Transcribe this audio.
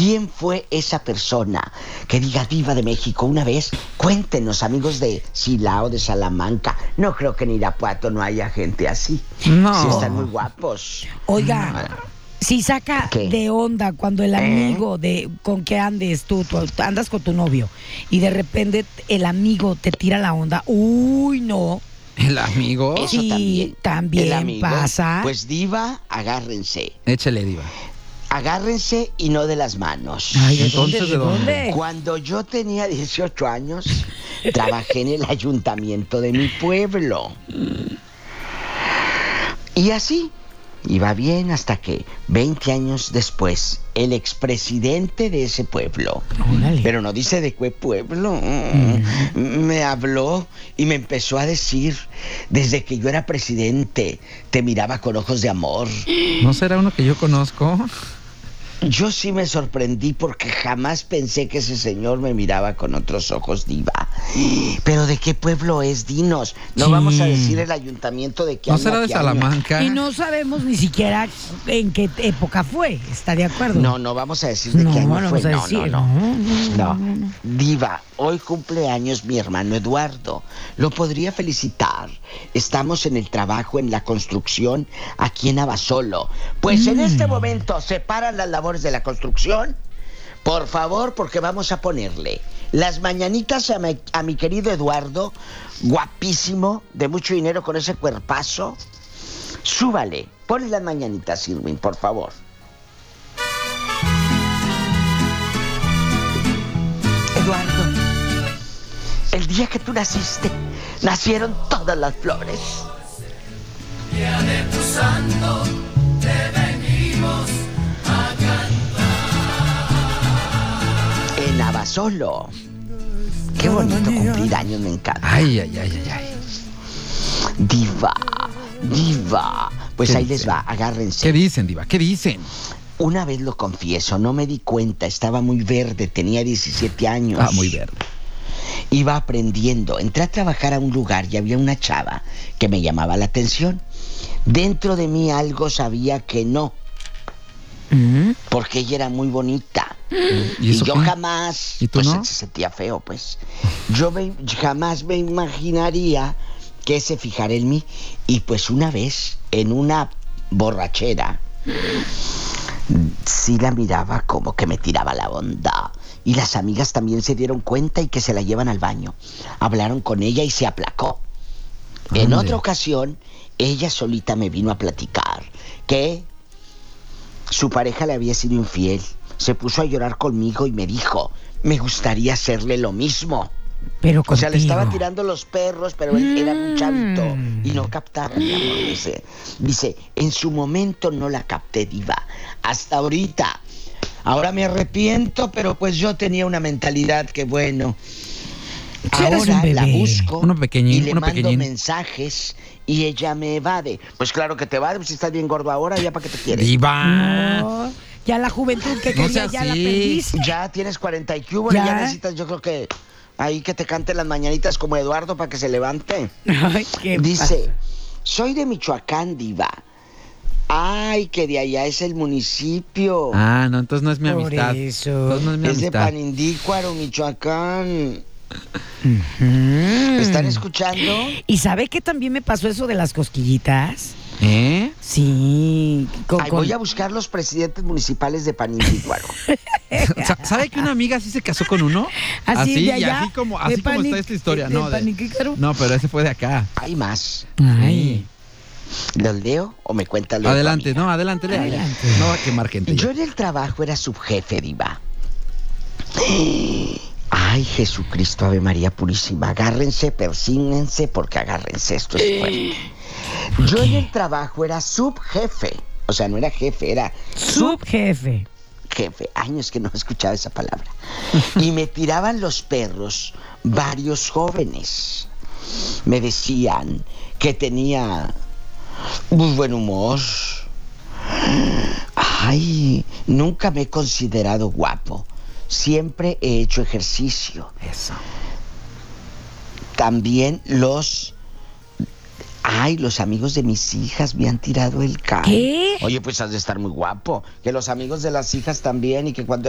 ¿Quién fue esa persona que diga Diva de México una vez? Cuéntenos, amigos de Silao, de Salamanca. No creo que en Irapuato no haya gente así. No. Sí están muy guapos. Oiga, si saca ¿Qué? de onda cuando el amigo con que andes tú andas con tu novio y de repente el amigo te tira la onda. Uy, no. ¿El amigo? Eso Sí, también El amigo, pasa. Pues Diva, agárrense. Échale, Diva. Agárrense y no de las manos. Ay, ¿de Entonces, dónde? ¿de dónde? Cuando yo tenía 18 años, trabajé en el ayuntamiento de mi pueblo. Y así, iba bien hasta que 20 años después, el expresidente de ese pueblo, Órale. pero no dice de qué pueblo, me habló y me empezó a decir, desde que yo era presidente, te miraba con ojos de amor. ¿No será uno que yo conozco? Yo sí me sorprendí porque jamás pensé que ese señor me miraba con otros ojos, Diva. Pero ¿de qué pueblo es? Dinos. No Sí. vamos a decir el ayuntamiento de qué ¿No año será a de qué año. Salamanca? Y no sabemos ni siquiera en qué época fue. ¿Está de acuerdo? No vamos a decir de qué año no fue. vamos a decir. No. Diva, hoy cumple años mi hermano Eduardo. Lo podría felicitar. Estamos en el trabajo, en la construcción, aquí en Abasolo. Pues en este momento se paran las labores de la construcción. Por favor, porque vamos a ponerle las mañanitas a mi querido Eduardo, guapísimo, de mucho dinero con ese cuerpazo. Súbale, ponle las mañanitas, Irwin, por favor. Eduardo, el día que tú naciste, nacieron todas las flores. Día de tu santo, te venimos a cantar. En Abasolo. Qué bonito cumplir años, me encanta. Ay. Diva. Pues ¿Qué ahí les dicen? va, agárrense. ¿Qué dicen, Diva? ¿Qué dicen? Una vez lo confieso, no me di cuenta, estaba muy verde, tenía 17 años. Ah, muy verde. Iba aprendiendo, entré a trabajar a un lugar y había una chava que me llamaba la atención. Dentro de mí algo sabía que no, porque ella era muy bonita. ¿Y eso yo qué? jamás, ¿Y tú pues no? se sentía feo, pues. Jamás me imaginaría que se fijara en mí. Y pues una vez, en una borrachera, sí la miraba como que me tiraba la onda. Y las amigas también se dieron cuenta y que se la llevan al baño. Hablaron con ella y se aplacó. En Ande. otra ocasión, ella solita me vino a platicar que su pareja le había sido infiel. Se puso a llorar conmigo y me dijo, me gustaría hacerle lo mismo. Pero O sea, le contigo. estaba tirando los perros, pero él era un chavito y no captaba, mi amor. Dice, en su momento no la capté, Diva. Hasta ahorita. Ahora me arrepiento, pero pues yo tenía una mentalidad que bueno. Si eres Ahora un bebé. la busco Uno pequeñín, y le uno mando pequeñín. mensajes y ella me evade. Pues claro que te evade, pues si estás bien gordo ahora, ¿ya para qué te quieres? Diva. No, ya la juventud que No quería sea ya la así. perdiste. Ya tienes 40 y cubo, ya ¿Ya? necesitas, yo creo que ahí que te cante las mañanitas como Eduardo para que se levante. Ay, ¿qué Dice, pasa? soy de Michoacán, Diva. Ay, que de allá es el municipio. Ah, no, entonces no es mi Por amistad. eso. Entonces no es mi Es de amistad. Panindícuaro, Michoacán. ¿Me están escuchando? ¿Y sabe que también me pasó eso de las cosquillitas? ¿Eh? Sí. Ay, voy a buscar los presidentes municipales de Panindícuaro. ¿Sabe que una amiga sí se casó con uno? Así de y allá, así como de está esta historia. de Paniquícaro. No, pero ese fue de acá. Hay más. Ay. ¿Los leo o me cuentan luego? Adelante, no, adelante, lea. Adelante. No va a quemar gente. Yo ya. en el trabajo era subjefe, Diva. Ay, Jesucristo, Ave María Purísima. Agárrense, persígnense, porque agárrense, esto es fuerte. Yo en el trabajo era subjefe. O sea, no era jefe, era Subjefe. jefe. Años que no escuchaba esa palabra. Y me tiraban los perros varios jóvenes. Me decían que tenía muy buen humor. Ay, nunca me he considerado guapo. Siempre he hecho ejercicio. Eso. También los amigos de mis hijas me han tirado el carro. ¿Qué? Oye, pues has de estar muy guapo. Que los amigos de las hijas también y que cuando